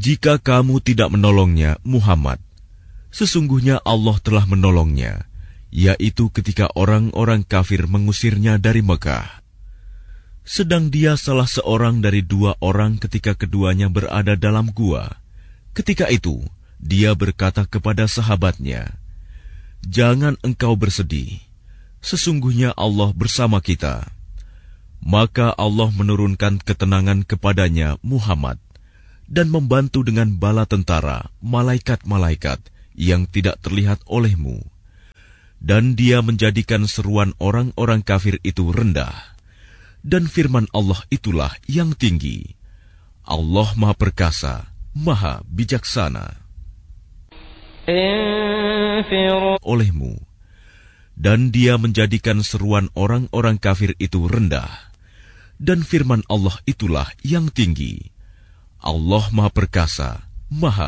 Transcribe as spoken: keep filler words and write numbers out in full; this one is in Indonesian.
Jika kamu tidak menolongnya, Muhammad, sesungguhnya Allah telah menolongnya, yaitu ketika orang-orang kafir mengusirnya dari Mekah. Sedang dia salah seorang dari dua orang ketika keduanya berada dalam gua. Ketika itu, dia berkata kepada sahabatnya, "Jangan engkau bersedih, sesungguhnya Allah bersama kita." Maka Allah menurunkan ketenangan kepadanya, Muhammad, dan membantu dengan bala tentara, malaikat-malaikat yang tidak terlihat olehmu. Dan dia menjadikan seruan orang-orang kafir itu rendah. Dan firman Allah itulah yang tinggi. Allah Maha Perkasa, Maha Bijaksana. Olehmu. Dan dia menjadikan seruan orang-orang kafir itu rendah. Dan firman Allah itulah yang tinggi. Allah Maha Perkasa, Maha